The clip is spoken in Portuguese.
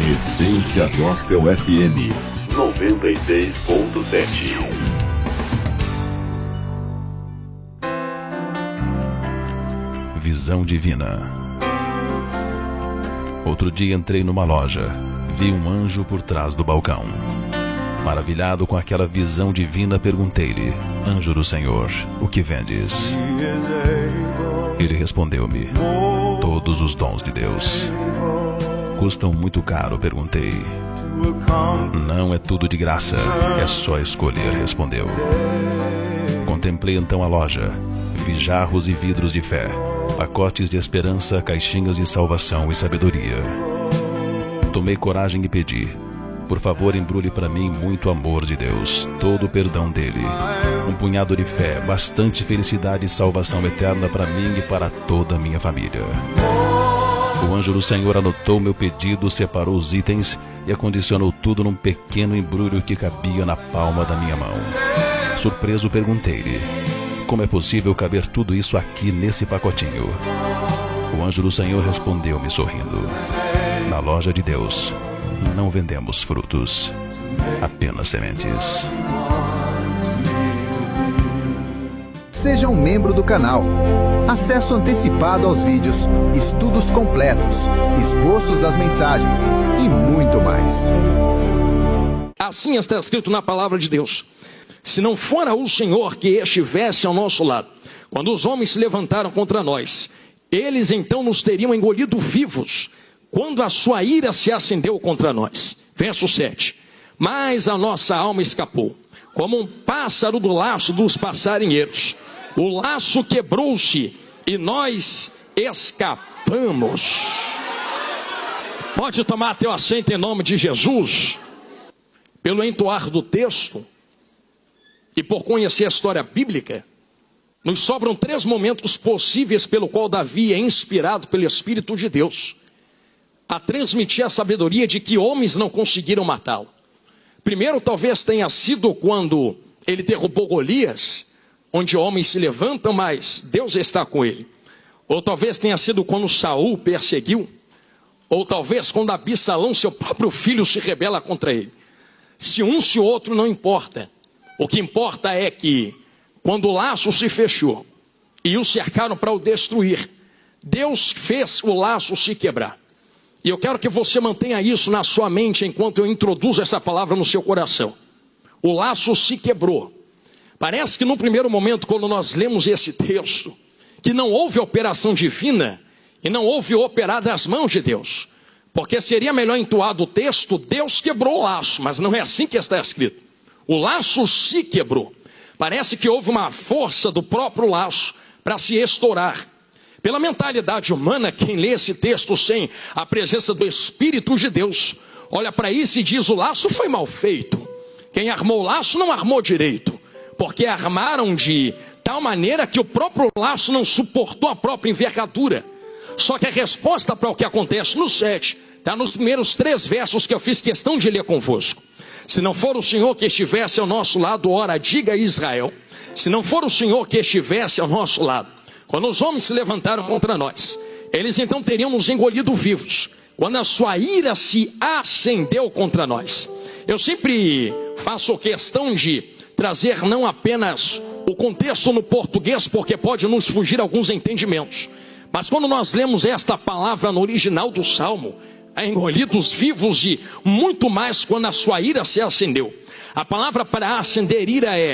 Essência Gospel FM 96.7. Visão divina. Outro dia entrei numa loja, vi um anjo por trás do balcão. Maravilhado com aquela visão divina, perguntei-lhe: anjo do Senhor, o que vendes? Ele respondeu-me: todos os dons de Deus. Custam muito caro? Perguntei. Não é tudo de graça, é só escolher, respondeu. Contemplei então a loja, vi jarros e vidros de fé, pacotes de esperança, caixinhas de salvação e sabedoria. Tomei coragem e pedi: por favor, embrulhe para mim muito amor de Deus, todo o perdão dele, um punhado de fé, bastante felicidade e salvação eterna para mim e para toda a minha família. O anjo do Senhor anotou meu pedido, separou os itens e acondicionou tudo num pequeno embrulho que cabia na palma da minha mão. Surpreso, perguntei-lhe: como é possível caber tudo isso aqui nesse pacotinho? O anjo do Senhor respondeu-me sorrindo: na loja de Deus não vendemos frutos, apenas sementes. Seja um membro do canal. Acesso antecipado aos vídeos, estudos completos, esboços das mensagens e muito mais. Assim está escrito na palavra de Deus: se não fora o Senhor que estivesse ao nosso lado, quando os homens se levantaram contra nós, eles então nos teriam engolido vivos, quando a sua ira se acendeu contra nós. Verso 7. Mas a nossa alma escapou, como um pássaro do laço dos passarinheiros. O laço quebrou-se e nós escapamos. Pode tomar teu assento em nome de Jesus. Pelo entoar do texto e por conhecer a história bíblica, nos sobram 3 momentos possíveis pelo qual Davi é inspirado pelo Espírito de Deus a transmitir a sabedoria de que homens não conseguiram matá-lo. Primeiro, talvez tenha sido quando ele derrubou Golias, onde homens se levantam, mas Deus está com ele. Ou talvez tenha sido quando Saul perseguiu. Ou talvez quando Absalão, seu próprio filho, se rebela contra ele. Se um, se o outro, não importa. O que importa é que, quando o laço se fechou e o cercaram para o destruir, Deus fez o laço se quebrar. E eu quero que você mantenha isso na sua mente enquanto eu introduzo essa palavra no seu coração. O laço se quebrou. Parece que no primeiro momento, quando nós lemos esse texto, que não houve operação divina e não houve operar das mãos de Deus. Porque seria melhor entoado o texto: Deus quebrou o laço, mas não é assim que está escrito. O laço se quebrou. Parece que houve uma força do próprio laço para se estourar. Pela mentalidade humana, quem lê esse texto sem a presença do Espírito de Deus, olha para isso e diz: o laço foi mal feito. Quem armou o laço não armou direito, porque armaram de tal maneira que o próprio laço não suportou a própria envergadura. Só que a resposta para o que acontece no 7 está nos primeiros 3 versos que eu fiz questão de ler convosco. Se não for o Senhor que estivesse ao nosso lado, ora, diga a Israel, se não for o Senhor que estivesse ao nosso lado, quando os homens se levantaram contra nós, eles então teriam nos engolido vivos, quando a sua ira se acendeu contra nós. Eu sempre faço questão de trazer não apenas o contexto no português, porque pode nos fugir alguns entendimentos, mas quando nós lemos esta palavra no original do Salmo, engolidos vivos, e muito mais quando a sua ira se acendeu. A palavra para acender ira é